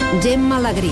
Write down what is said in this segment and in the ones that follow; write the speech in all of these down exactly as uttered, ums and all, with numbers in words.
Gemma Alegrí.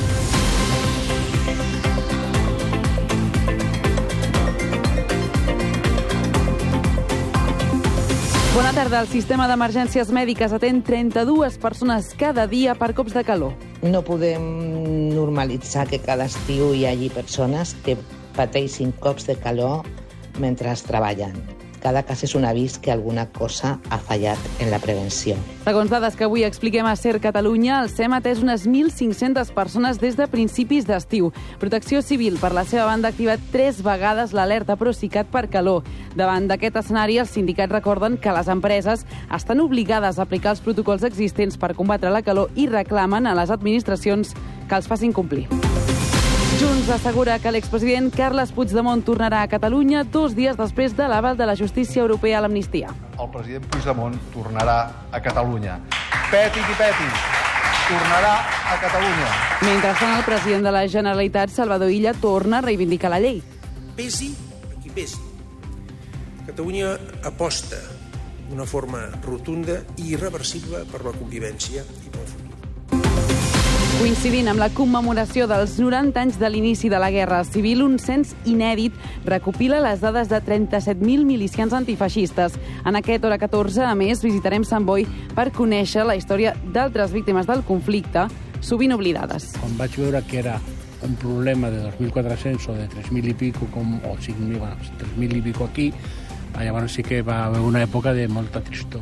Bona tarda. El sistema d'emergències mèdiques atén trenta-dues persones cada dia per cops de calor. No podem normalitzar que cada estiu hi hagi persones que pateixin cops de calor mentre treballen. Cada cas és un avís que alguna cosa ha fallat en la prevenció. Segons dades que avui expliquem a SER Catalunya, el SEM ha atès unes mil cinc-centes persones des de principis d'estiu. Protecció Civil, per la seva banda, ha activat tres vegades l'alerta Procicat per calor. Davant d'aquest escenari, els sindicats recorden que les empreses estan obligades a aplicar els protocols existents per combatre la calor i reclamen a les administracions que els facin complir. Junts assegura que l'expresident Carles Puigdemont tornarà a Catalunya dos dies després de l'aval de la justícia europea a l'amnistia. El president Puigdemont tornarà a Catalunya. Peti qui peti, tornarà a Catalunya. Mentrestant, el president de la Generalitat, Salvador Illa, torna a reivindicar la llei. Pesi a qui pesi. Catalunya aposta d'una forma rotunda i irreversible per la convivència i pel futur. Coincidint amb la commemoració dels noranta anys de l'inici de la Guerra Civil, un cens inèdit recopila les dades de trenta-set mil milicians antifeixistes. En aquest Hora catorze, a més, visitarem Sant Boi per conèixer la història d'altres víctimes del conflicte, sovint oblidades. Quan vaig veure que era un problema de dos mil quatre-cents o de tres mil i pico, com, o cinc mil, bueno, tres mil i pico aquí, llavors sí que va haver una època de molta tristor.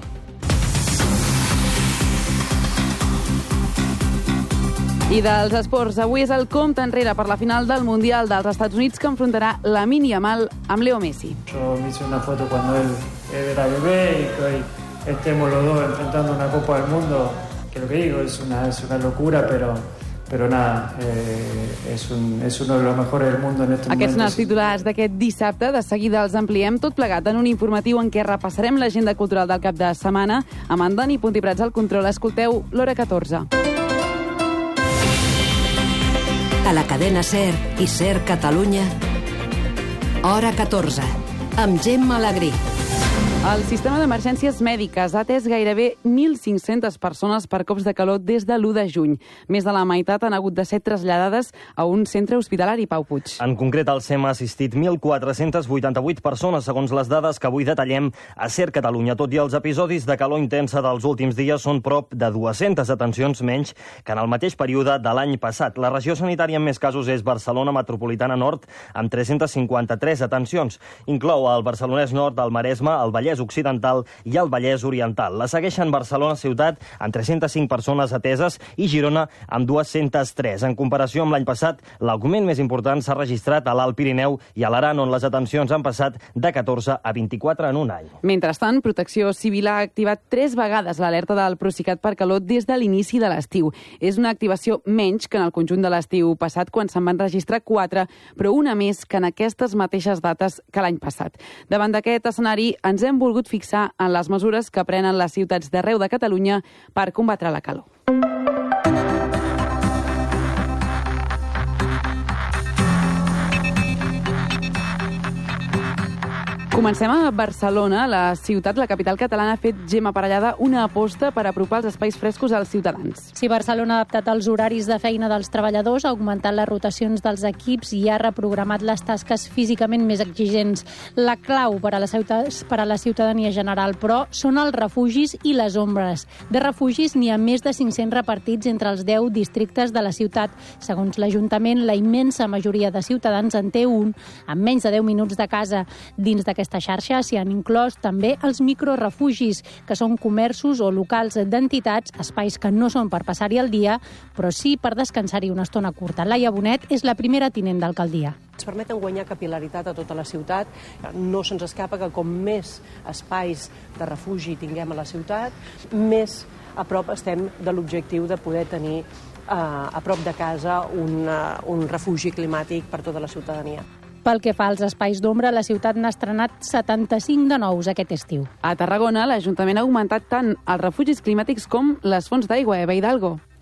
I dels esports, avui és el compte enrere per la final del Mundial dels Estats Units que enfrontarà Lamine Yamal amb Leo Messi. Yo me hice una foto cuando él era bebé y que hoy estemos los dos enfrentando una Copa del Mundo, que lo que digo es una, es una locura, pero, pero nada, eh, es, un, es uno de los mejores del mundo en este momento. Aquests són els titulars d'aquest dissabte. De seguida els ampliem tot plegat en un informatiu en què repassarem l'agenda cultural del cap de setmana. Amb en Dani Puntiprats al control, escolteu l'Hora catorze. A la cadena SER i SER Catalunya, Hora catorze, amb Gemma Alegrí. El sistema d'emergències mèdiques ha atès gairebé mil cinc-centes persones per cops de calor des de l'u de juny. Més de la meitat han hagut de ser traslladades a un centre hospitalari, Pau Puig. En concret, el SEM ha assistit mil quatre-cents vuitanta-vuit persones, segons les dades que avui detallem a SER Catalunya. Tot i els episodis de calor intensa dels últims dies, són prop de dues-centes atencions menys que en el mateix període de l'any passat. La regió sanitària amb més casos és Barcelona Metropolitana Nord, amb tres-centes cinquanta-tres atencions. Inclou el Barcelonès Nord, el Maresme, el Vallès Occidental i el Vallès Oriental. La segueixen Barcelona Ciutat amb tres-centes cinc persones ateses i Girona amb dues-centes tres. En comparació amb l'any passat, l'augment més important s'ha registrat a l'Alt Pirineu i a l'Aran, on les atencions han passat de catorze a vint-i-quatre en un any. Mentrestant, Protecció Civil ha activat tres vegades l'alerta del Procicat per calor des de l'inici de l'estiu. És una activació menys que en el conjunt de l'estiu passat, quan se'n van registrar quatre, però una més que en aquestes mateixes dates que l'any passat. Davant d'aquest escenari, ens hem volgut fixar en les mesures que prenen les ciutats d'arreu de Catalunya per combatre la calor. Comencem a Barcelona. La ciutat, la capital catalana, ha fet, Gemma Parellada, una aposta per apropar els espais frescos als ciutadans. Sí, Barcelona ha adaptat els horaris de feina dels treballadors, ha augmentat les rotacions dels equips i ha reprogramat les tasques físicament més exigents. La clau per a la, ciutat, per a la ciutadania general, però, són els refugis i les ombres. De refugis n'hi ha més de cinc-cents repartits entre els deu districtes de la ciutat. Segons l'Ajuntament, la immensa majoria de ciutadans en té un, amb menys de deu minuts de casa. Dins d'aquest Aquesta xarxa s'hi han inclòs també els microrefugis, que són comerços o locals d'entitats, espais que no són per passar-hi el dia, però sí per descansar-hi una estona curta. Laia Bonet és la primera tinent d'alcaldia. Ens permeten guanyar capil·laritat a tota la ciutat. No se'ns escapa que com més espais de refugi tinguem a la ciutat, més a prop estem de l'objectiu de poder tenir eh, a prop de casa un, un refugi climàtic per tota la ciutadania. Pel que fa als espais d'ombra, la ciutat n'ha estrenat setanta-cinc de nous aquest estiu. A Tarragona, l'Ajuntament ha augmentat tant els refugis climàtics com les fonts d'aigua. Eva Hidalgo.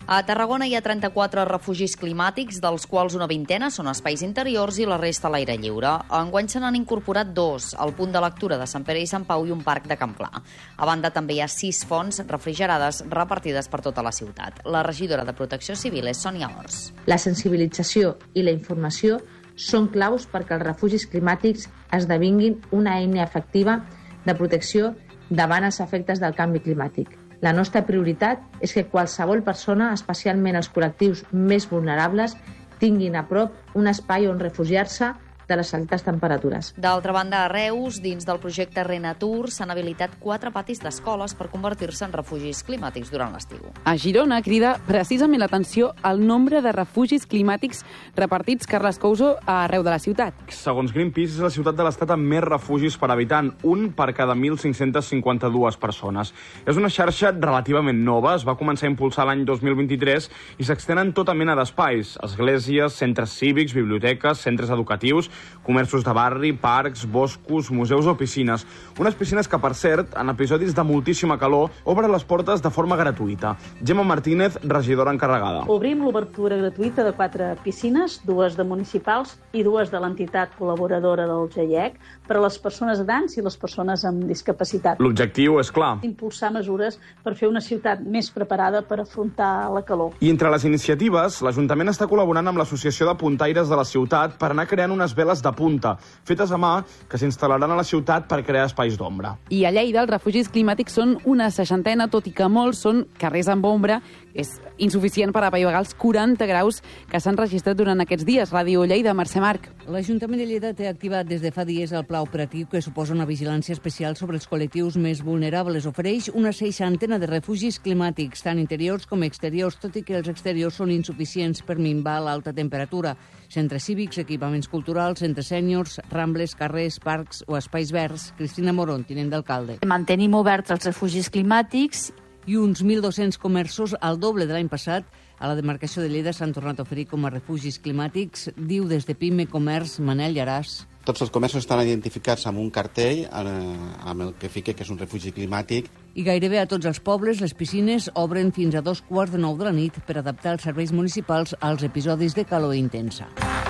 A Tarragona hi ha trenta-quatre refugis climàtics, dels quals una vintena són espais interiors i la resta a l'aire lliure. Enguany se n'han incorporat dos, el punt de lectura de Sant Pere i Sant Pau i un parc de Can Pla. A banda, també hi ha sis fonts refrigerades repartides per tota la ciutat. La regidora de Protecció Civil és Sònia Ors. La sensibilització i la informació són claus perquè els refugis climàtics esdevinguin una eina efectiva de protecció davant els efectes del canvi climàtic. La nostra prioritat és que qualsevol persona, especialment els col·lectius més vulnerables, tinguin a prop un espai on refugiar-se de les altes temperatures. D'altra banda, a Reus, dins del projecte Renatur, s'han habilitat quatre patis d'escoles per convertir-se en refugis climàtics durant l'estiu. A Girona crida precisament l'atenció al nombre de refugis climàtics repartits, Carles Couso, arreu de la ciutat. Segons Greenpeace, és la ciutat de l'estat amb més refugis per habitant, un per cada mil cinc-cents cinquanta-dues persones. És una xarxa relativament nova, es va començar a impulsar l'any dos mil vint-i-tres i s'extenen tota mena d'espais: esglésies, centres cívics, biblioteques, centres educatius, comerços de barri, parcs, boscos, museus o piscines. Unes piscines que, per cert, en episodis de moltíssima calor, obren les portes de forma gratuïta. Gemma Martínez, regidora encarregada. Obrim l'obertura gratuïta de quatre piscines, dues de municipals i dues de l'entitat col·laboradora del G I E C, per a les persones grans i les persones amb discapacitat. L'objectiu és clar: impulsar mesures per fer una ciutat més preparada per afrontar la calor. I entre les iniciatives, l'Ajuntament està col·laborant amb l'Associació de Puntaires de la ciutat per anar creant unes veles de punta, fetes a mà, que s'instal·laran a la ciutat per crear espais d'ombra. I a Lleida els refugis climàtics són una seixantena, tot i que molts són carrers amb ombra. És insuficient per apaivagar els quaranta graus que s'han registrat durant aquests dies. Ràdio Lleida, Mercè Marc. L'Ajuntament de Lleida té activat des de fa dies el pla operatiu que suposa una vigilància especial sobre els col·lectius més vulnerables. Ofereix una seixantena de refugis climàtics, tant interiors com exteriors, tot i que els exteriors són insuficients per minvar l'alta temperatura. Centres cívics, equipaments culturals, centres sèniors, rambles, carrers, parcs o espais verds. Cristina Morón, tinent d'alcalde. Mantenim oberts els refugis climàtics i uns mil dos-cents comerços, al doble de l'any passat, a la demarcació de Lleida s'han tornat a oferir com a refugis climàtics, diu des de Pime Comerç Manel Llaràs. Tots els comerços estan identificats amb un cartell eh, amb el que fica que és un refugi climàtic. I gairebé a tots els pobles les piscines obren fins a dos quarts de nou de la nit per adaptar els serveis municipals als episodis de calor intensa.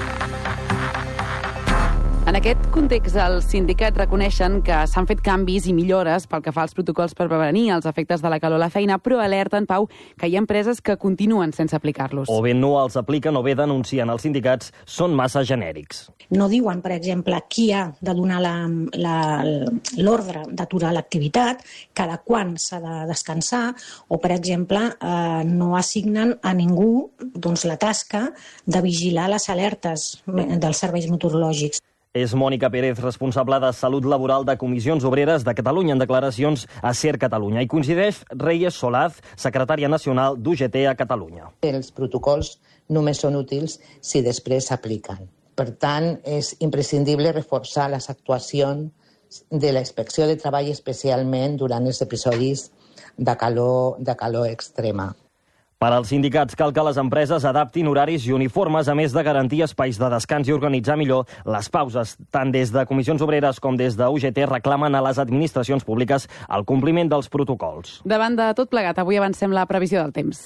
En aquest context, els sindicats reconeixen que s'han fet canvis i millores pel que fa als protocols per prevenir els efectes de la calor a la feina, però alerten, Pau, que hi ha empreses que continuen sense aplicar-los. O bé no els apliquen o bé denuncien els sindicats són massa genèrics. No diuen, per exemple, qui ha de donar l'ordre d'aturar l'activitat, cada quan s'ha de descansar, o, per exemple, eh, no assignen a ningú doncs, la tasca de vigilar les alertes dels serveis meteorològics. És Mònica Pérez, responsable de Salut Laboral de Comissions Obreres de Catalunya, en declaracions a SER Catalunya. I coincideix Reyes Solaz, secretària nacional d'U G T a Catalunya. Els protocols només són útils si després s'apliquen. Per tant, és imprescindible reforçar les actuacions de la Inspecció de Treball, especialment durant els episodis de calor, de calor extrema. Per als sindicats cal que les empreses adaptin horaris i uniformes, a més de garantir espais de descans i organitzar millor les pauses. Tant des de Comissions Obreres com des de U G T reclamen a les administracions públiques el compliment dels protocols. Davant de tot plegat, avui avancem la previsió del temps.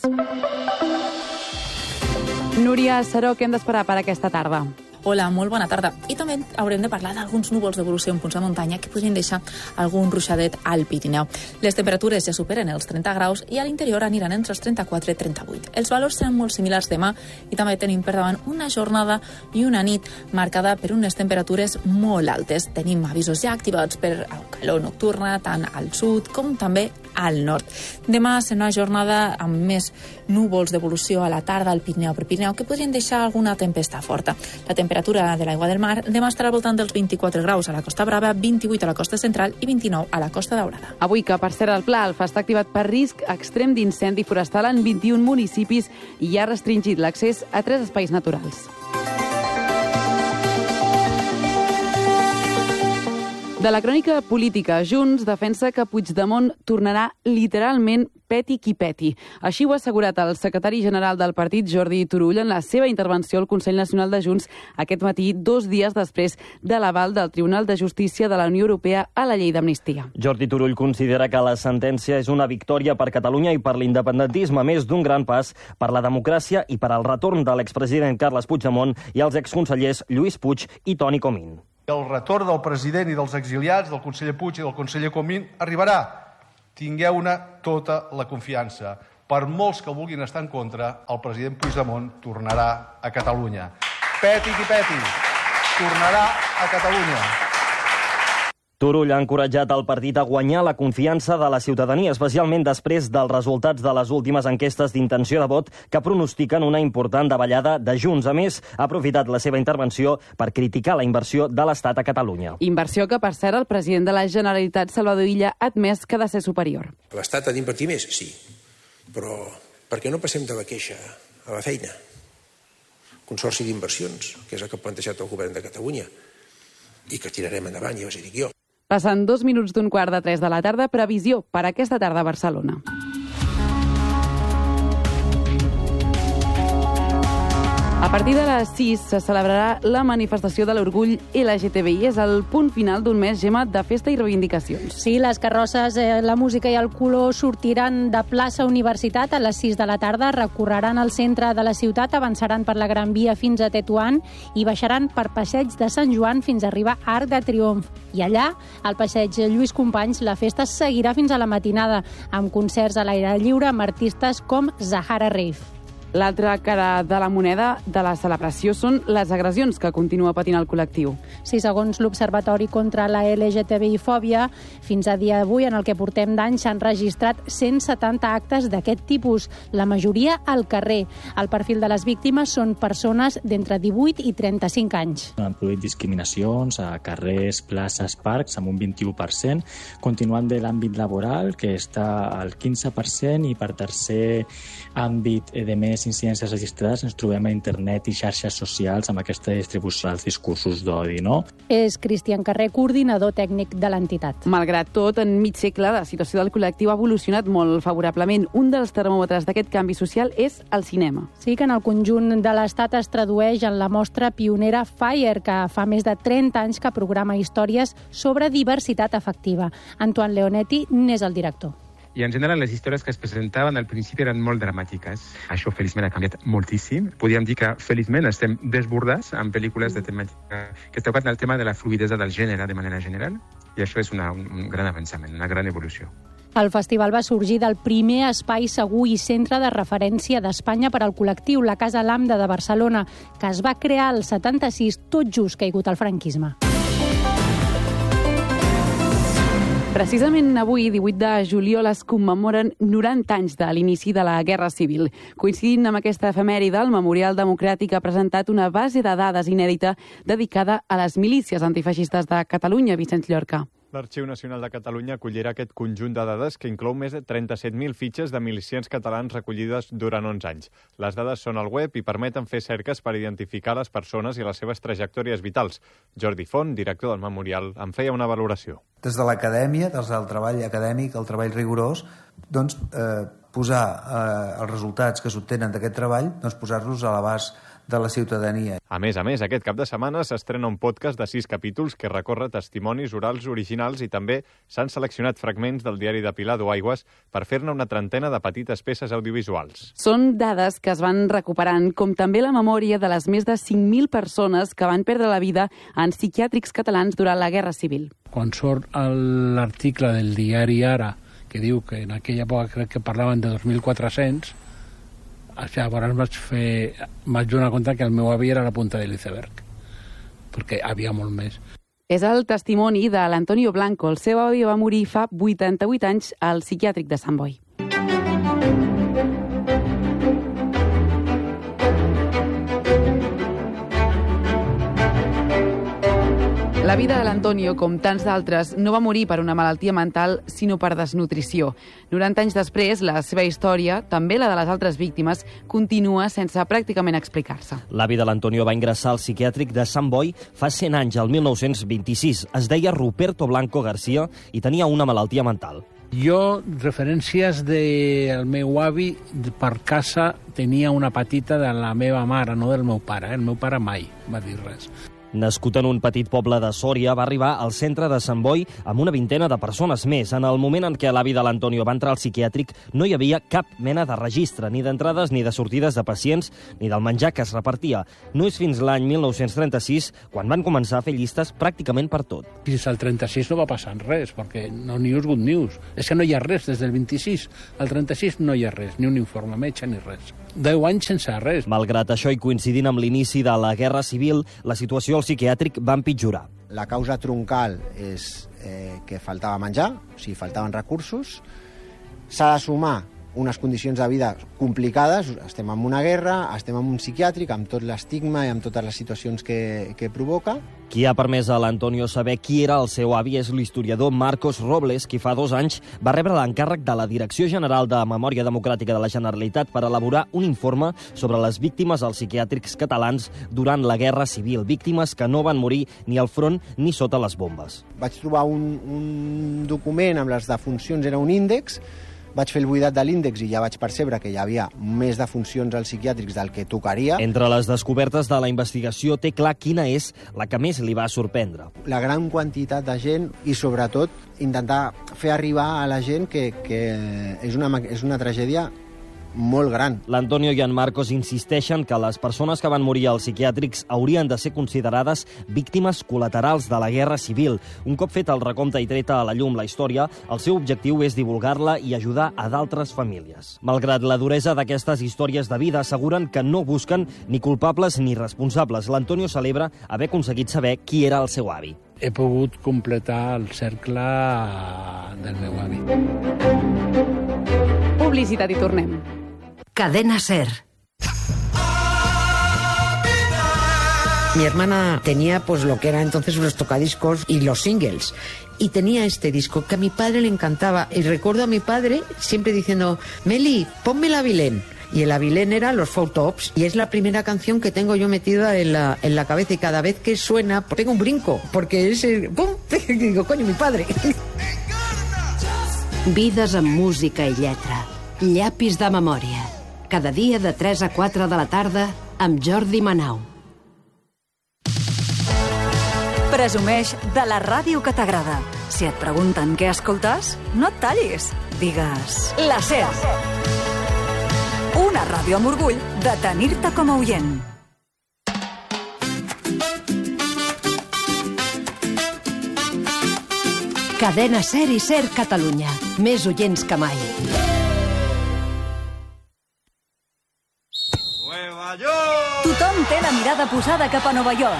Núria Saró, què hem d'esperar per aquesta tarda? Hola, molt bona tarda. I també haurem de parlar d'alguns núvols d'evolució en punts de muntanya que podrien deixar algun ruixadet al Pirineu. Les temperatures ja superen els trenta graus i a l'interior aniran entre els trenta-quatre i trenta-vuit. Els valors seran molt similars demà i també tenim per davant una jornada i una nit marcada per unes temperatures molt altes. Tenim avisos ja activats per calor nocturna tant al sud com també al nord. Demà serà una jornada amb més núvols d'evolució a la tarda al Pirineu per Pirineu que podrien deixar alguna tempesta forta. La temperatura de l'aigua del mar demà estarà al voltant dels vint-i-quatre graus a la Costa Brava, vint-i-vuit a la Costa Central i vint-i-nou a la Costa Daurada. Avui, que per ser el Pla Alfa està activat per risc extrem d'incendi forestal en vint-i-un municipis i ha restringit l'accés a tres espais naturals. De la crònica política, Junts defensa que Puigdemont tornarà literalment peti qui peti. Així ho ha assegurat el secretari general del partit, Jordi Turull, en la seva intervenció al Consell Nacional de Junts aquest matí, dos dies després de l'aval del Tribunal de Justícia de la Unió Europea a la llei d'amnistia. Jordi Turull considera que la sentència és una victòria per Catalunya i per l'independentisme, més d'un gran pas per la democràcia i per al retorn de l'expresident Carles Puigdemont i els exconsellers Lluís Puig i Toni Comín. El retorn del president i dels exiliats, del conseller Puig i del conseller Comín, arribarà. Tingueu-ne tota la confiança. Per molts que vulguin estar en contra, el president Puigdemont tornarà a Catalunya. Peti qui peti, tornarà a Catalunya. Turull ha encoratjat el partit a guanyar la confiança de la ciutadania, especialment després dels resultats de les últimes enquestes d'intenció de vot que pronostiquen una important davallada de Junts. A més, ha aprofitat la seva intervenció per criticar la inversió de l'Estat a Catalunya. Inversió que, per cert, el president de la Generalitat, Salvador Illa, ha admès que ha de ser superior. L'Estat ha d'invertir més? Sí. Però per què no passem de la queixa a la feina? Consorci d'inversions, que és el que ha plantejat el govern de Catalunya i que tirarem endavant, ja us hi dic jo. Passen dos minuts d'un quart de tres de la tarda, previsió per aquesta tarda a Barcelona. A partir de les sis se celebrarà la manifestació de l'orgull L G T B I. És el punt final d'un mes, Gemma, de festa i reivindicacions. Sí, les carrosses, eh, la música i el color sortiran de plaça Universitat a les sis de la tarda, recorreran el centre de la ciutat, avançaran per la Gran Via fins a Tetuan i baixaran per Passeig de Sant Joan fins a arribar a Arc de Triomf. I allà, al Passeig Lluís Companys, la festa seguirà fins a la matinada, amb concerts a l'aire lliure amb artistes com Zahara Rave. L'altra cara de la moneda de la celebració són les agressions que continua patint el col·lectiu. Sí, segons l'Observatori contra la L G T B I fòbia, fins a dia d'avui, en el que portem d'any, s'han registrat cent setanta actes d'aquest tipus, la majoria al carrer. El perfil de les víctimes són persones d'entre divuit i trenta-cinc anys. Han produït discriminacions a carrers, places, parcs, amb un vint-i-u per cent, continuant de l'àmbit laboral, que està al quinze per cent, i per tercer àmbit de més incidències registrades ens trobem a internet i xarxes socials amb aquesta distribució dels discursos d'odi, no? És Cristian Carrer, coordinador tècnic de l'entitat. Malgrat tot, en mig segle, la situació del col·lectiu ha evolucionat molt favorablement. Un dels termòmetres d'aquest canvi social és el cinema. Sí, que en el conjunt de l'Estat es tradueix en la mostra pionera Fire, que fa més de trenta anys que programa històries sobre diversitat afectiva. Antoine Leonetti n'és el director. I en general les històries que es presentaven al principi eren molt dramàtiques. Això feliçment ha canviat moltíssim. Podríem dir que feliçment estem desbordats amb pel·lícules de temàtica que es toquen el tema de la fluidesa del gènere de manera general, i això és una, un gran avançament, una gran evolució. El festival va sorgir del primer espai segur i centre de referència d'Espanya per al col·lectiu, la Casa Lambda de Barcelona, que es va crear al setanta-sis, tot just caigut al franquisme. Precisament avui, divuit de juliol, es commemoren noranta anys de l'inici de la Guerra Civil. Coincidint amb aquesta efemèride, el Memorial Democràtic ha presentat una base de dades inèdita dedicada a les milícies antifeixistes de Catalunya. Vicenç Llorca. L'Arxiu Nacional de Catalunya acollirà aquest conjunt de dades que inclou més de trenta-set mil fitxes de milicians catalans recollides durant onze anys. Les dades són al web i permeten fer cerques per identificar les persones i les seves trajectòries vitals. Jordi Font, director del Memorial, en feia una valoració. Des de l'acadèmia, des del treball acadèmic, el treball rigorós, doncs, eh, posar eh, els resultats que s'obtenen d'aquest treball, doncs, posar-los a l'abast de la ciutadania. A més a més, aquest cap de setmana s'estrena un podcast de sis capítols que recorre testimonis orals originals i també s'han seleccionat fragments del diari de Pilar Duaigües per fer-ne una trentena de petites peces audiovisuals. Són dades que es van recuperant, com també la memòria de les més de cinc mil persones que van perdre la vida en psiquiàtrics catalans durant la Guerra Civil. Quan surt l'article del diari Ara, que diu que en aquella època crec que parlaven de dos mil quatre-cents, llavors vaig fer, vaig donar compte que el meu avi era la punta de l'iceberg, perquè havia molt més. És el testimoni de l'Antonio Blanco. El seu avi va morir fa vuitanta-vuit anys al psiquiàtric de Sant Boi. La vida de l'Antonio, com tants d'altres, no va morir per una malaltia mental, sinó per desnutrició. noranta anys després, la seva història, també la de les altres víctimes, continua sense pràcticament explicar-se. L'avi de l'Antonio va ingressar al psiquiàtric de Sant Boi fa cent anys, el mil nou-cents vint-i-sis. Es deia Ruperto Blanco García i tenia una malaltia mental. Jo, referències del meu avi, per casa tenia una petita de la meva mare, no del meu pare. El meu pare mai va dir res. Nascut en un petit poble de Sòria, va arribar al centre de Sant Boi amb una vintena de persones més. En el moment en què l'avi de l'Antonio va entrar al psiquiàtric, no hi havia cap mena de registre, ni d'entrades ni de sortides de pacients, ni del menjar que es repartia. No és fins l'any mil nou-cents trenta-sis quan van començar a fer llistes pràcticament per tot. Fins al trenta-sis no va passar res, perquè no news, good news. És que no hi ha res des del vint-i-sis. Al trenta-sis no hi ha res, ni un informe metge ni res. Deu anys sense res. Malgrat això, i coincidint amb l'inici de la Guerra Civil, la situació al psiquiàtric va empitjorar. La causa troncal és eh, que faltava menjar, o sigui, faltaven recursos. S'ha de sumar unes condicions de vida complicades, estem en una guerra, estem en un psiquiàtric, amb tot l'estigma i amb totes les situacions que, que provoca. Qui ha permès a l'Antonio saber qui era el seu avi és l'historiador Marcos Robles, qui fa dos anys va rebre l'encàrrec de la Direcció General de Memòria Democràtica de la Generalitat per elaborar un informe sobre les víctimes als psiquiàtrics catalans durant la Guerra Civil, víctimes que no van morir ni al front ni sota les bombes. Vaig trobar un, un document amb les defuncions, era un índex. Vaig fer el buidat de l'índex i ja vaig percebre que hi havia més defuncions als psiquiàtrics del que tocaria. Entre les descobertes de la investigació té clar quina és la que més li va sorprendre. La gran quantitat de gent i, sobretot, intentar fer arribar a la gent que, que és, una, és una tragèdia molt gran. L'Antonio i en Marcos insisteixen que les persones que van morir als psiquiàtrics haurien de ser considerades víctimes col·laterals de la Guerra Civil. Un cop fet el recompte i treta a la llum la història, el seu objectiu és divulgar-la i ajudar a d'altres famílies. Malgrat la duresa d'aquestes històries de vida, asseguren que no busquen ni culpables ni responsables. L'Antonio celebra haver aconseguit saber qui era el seu avi. He pogut completar el cercle del meu avi. Publicitat i tornem. Cadena SER. Mi hermana tenía pues lo que era entonces los tocadiscos y los singles. Y tenía este disco que a mi padre le encantaba. Y recuerdo a mi padre siempre diciendo, Meli, ponme el Avilén. Y el Avilén era los Four Tops. Y es la primera canción que tengo yo metida en la, en la cabeza. Y cada vez que suena, pego un brinco. Porque es el... ¡Pum! Y digo, coño, mi padre. Vides amb música i lletra. Llapis de memòria. Cada dia de tres a quatre de la tarda amb Jordi Manau. Presumeix de la ràdio que t'agrada. Si et pregunten què escoltes, no et tallis. Digues la SER. Una ràdio amb orgull de tenir-te com a oient. Cadena SER i SER Catalunya. Més oients que mai. Tothom té la mirada posada cap a Nova York.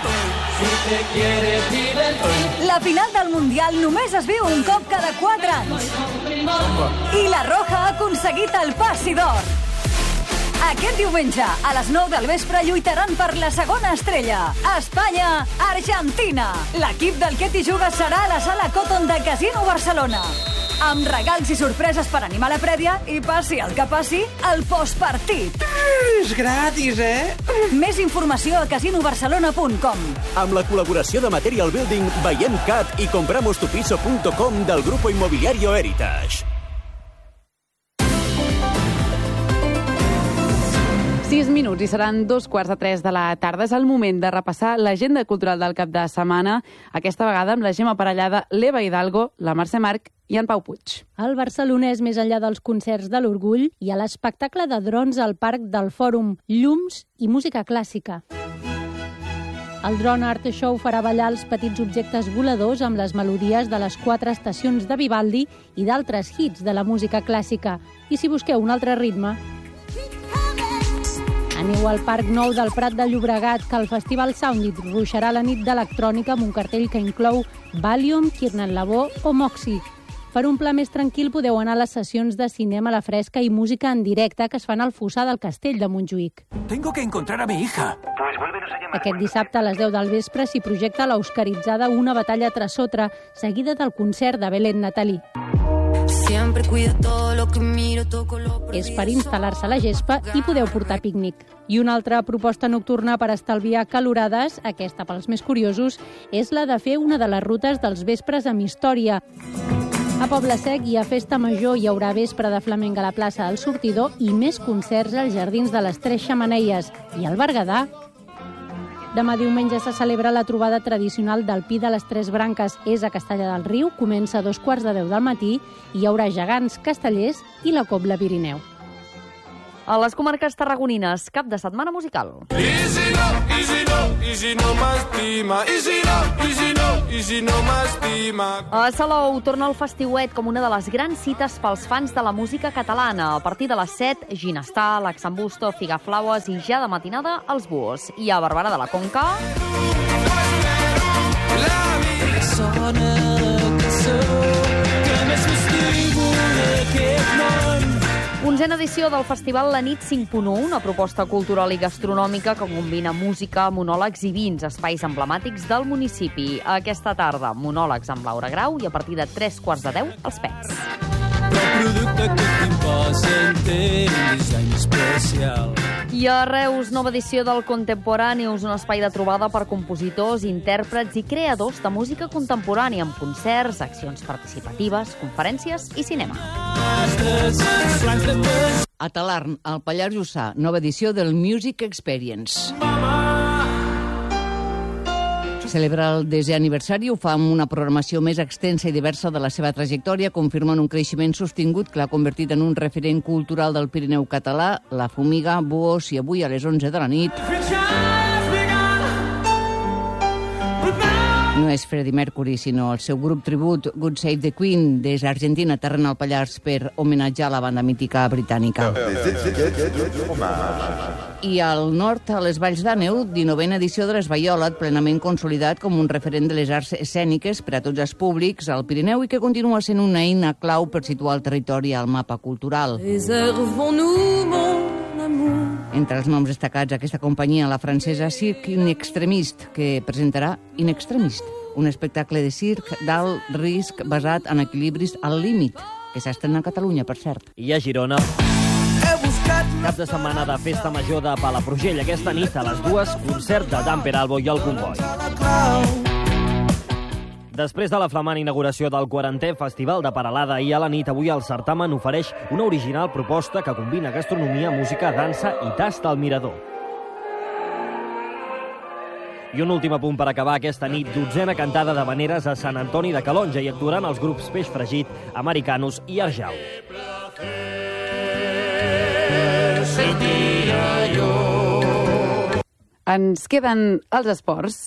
La final del Mundial només es viu un cop cada quatre anys. I la Roja ha aconseguit el passi d'or. Aquest diumenge, a les nou del vespre, lluitaran per la segona estrella. Espanya-Argentina. L'equip del Ketty Juga serà a la sala Cotton de Casino Barcelona. Amb regals i sorpreses per animar la prèvia i passi el que passi, el postpartit. És gratis, eh? Més informació a casino barcelona punt com. Amb la col·laboració de Material Building, Veiem Cat i compramos tu piso punto com del Grupo Inmobiliario Heritage. Sis minuts i seran dos quarts de tres de la tarda. És el moment de repassar l'agenda cultural del cap de setmana, aquesta vegada amb la Gemma Parellada, l'Eva Hidalgo, la Mercè Marc i en Pau Puig. El barcelonès, més enllà dels concerts de l'Orgull, hi ha l'espectacle de drons al Parc del Fòrum, llums i música clàssica. El Drone Art Show farà ballar els petits objectes voladors amb les melodies de les quatre estacions de Vivaldi i d'altres hits de la música clàssica. I si busqueu un altre ritme, aneu al Parc Nou del Prat de Llobregat, que el Festival Soundit ruixarà la nit d'electrònica amb un cartell que inclou Valium, Kiernan Labó o Moxie. Per un pla més tranquil podeu anar a les sessions de cinema a la fresca i música en directe que es fan al Fossar del Castell de Montjuïc. Tengo que encontrar a mi hija. Aquest dissabte a les deu del vespre s'hi projecta l'oscaritzada Una batalla tras otra, seguida del concert de Belén Natalí. És per instal·lar-se a la gespa i podeu portar pícnic. I una altra proposta nocturna per estalviar calorades, aquesta pels més curiosos, és la de fer una de les rutes dels vespres amb història. A Poble Sec i a Festa Major hi haurà vespre de flamenc a la plaça del Sortidor i més concerts als jardins de les Tres Xemeneies. I al Berguedà, demà diumenge se celebra la trobada tradicional del Pi de les Tres Branques. És a Castellar del Riu, comença a dos quarts de deu del matí i hi haurà gegants castellers i la Cobla Pirineu. A les comarques tarragonines, cap de setmana musical. I si no, i si no, i si no m'estima, i si no, i si no, i si no m'estima. A Salou torna el Festiuet com una de les grans cites pels fans de la música catalana. A partir de les set, Ginestar, l'Axambusto, Figaflaues i ja de matinada, els Búhos. I a Barberà de la Conca... Sona la cançó que més m'estimo d'aquest món. Onzena edició del Festival La Nit cinc punt u, una proposta cultural i gastronòmica que combina música, monòlegs i vins, espais emblemàtics del municipi. Aquesta tarda, monòlegs amb Laura Grau i a partir de tres quarts de deu, els Pets. Però el producte que t'imposen té un disseny especial. I a Reus, nova edició del Contemporaneus, un espai de trobada per compositors, intèrprets i creadors de música contemporània, amb concerts, accions participatives, conferències i cinema. A Talarn, al Pallars Jussà, nova edició del Music Experience. Celebra el desè aniversari, ho fa amb una programació més extensa i diversa de la seva trajectòria, confirmant un creixement sostingut que l'ha convertit en un referent cultural del Pirineu català, La Fumiga, Búhos, i avui a les onze de la nit. No és Freddie Mercury, sinó el seu grup tribut God Save the Queen, des d'Argentina, terren al Pallars per homenatjar la banda mítica britànica. I al nord, a les Valls d'Àneu, dinovena edició de l'Esvaiolat, plenament consolidat com un referent de les arts escèniques per a tots els públics al Pirineu i que continua sent una eina clau per situar el territori al mapa cultural. Entre els noms destacats d'aquesta companyia, la francesa Cirque In Extremist, que presentarà In Extremist, un espectacle de circ d'alt risc basat en equilibris al límit, que s'estrena a Catalunya, per cert. I a Girona... Cap de setmana de Festa Major de Palafrugell. Aquesta nit, a les dues, concert de Dan Peralbo i el Comboi. Després de la flamant inauguració del quarantè Festival de Paralada i a la nit, avui el certamen ofereix una original proposta que combina gastronomia, música, dansa i tast al mirador. I un últim apunt per acabar aquesta nit, dotzena cantada de veneres a Sant Antoni de Calonja i actuaran els grups Peix Fregit, Americanos i Arjau. Ens queden els esports.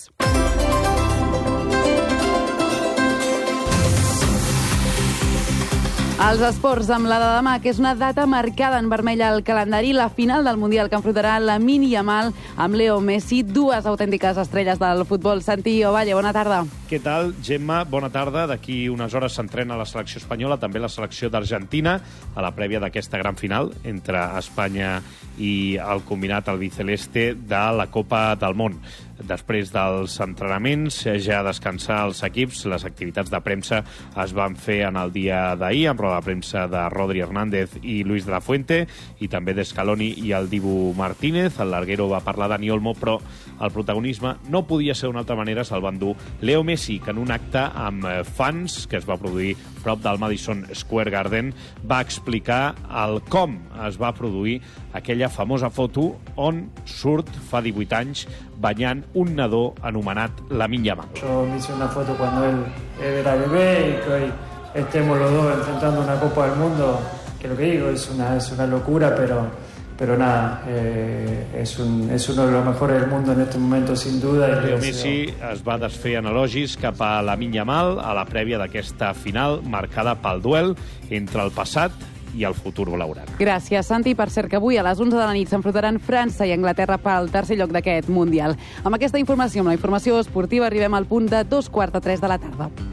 Els esports amb la de demà, que és una data marcada en vermell al calendari, la final del Mundial que enfrontarà Lamine Yamal amb Leo Messi, dues autèntiques estrelles del futbol. Santi Ovalle, bona tarda. Què tal, Gemma? Bona tarda. D'aquí unes hores s'entrena la selecció espanyola, també la selecció d'Argentina, a la prèvia d'aquesta gran final entre Espanya i el combinat albiceleste de la Copa del Món. Després dels entrenaments, ja a descansar els equips, les activitats de premsa es van fer en el dia d'ahir, amb roda de premsa de Rodri Hernández i Luis de la Fuente, i també d'Escaloni i el Dibu Martínez. El larguero va parlar Dani Olmo, però el protagonisme no podia ser d'una altra manera, se'l va endur Leo Messi, que en un acte amb fans que es va produir prop del Madison Square Garden va explicar el com es va produir aquella famosa foto on surt fa divuit anys banyant un nadó anomenat Lamine Yamal. Yo me hice una foto cuando él, él era bebé y que hoy estemos los dos enfrentando una Copa del Mundo, que lo que digo es una, es una locura, pero, pero nada, eh, es, un, es uno de los mejores del mundo en este momento, sin duda. Leo Messi es va desfer en elogis cap a Lamine Yamal a la prèvia d'aquesta final marcada pel duel entre el passat i el futur blaugrana. Gràcies, Santi. Per cert, que avui a les onze de la nit s'enfrontaran França i Anglaterra pel tercer lloc d'aquest Mundial. Amb aquesta informació, amb la informació esportiva, arribem al punt de dos quarts de tres de la tarda.